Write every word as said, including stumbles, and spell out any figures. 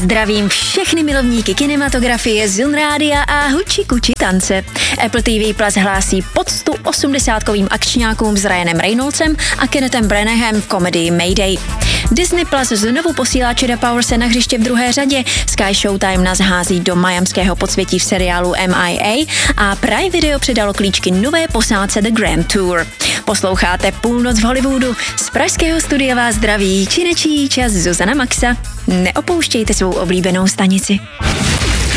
Zdravím všechny milovníky kinematografie, Zone Rádia a huči kuči tance. Apple T V Plus hlásí pod sto osmdesátkovým akčňákům s Ryanem Reynoldsem a Kennethem Branahem v komedii Mayday. Disney Plus znovu posílá Chada Powerse na hřiště v druhé řadě, Sky Showtime nás hází do miamského podsvětí v seriálu M I A a Prime Video předalo klíčky nové posádce The Grand Tour. Posloucháte Půlnoc v Hollywoodu. Z pražského studia vás zdraví činečí čas Zuzana Maxa. Neopouštějte svou oblíbenou stanici.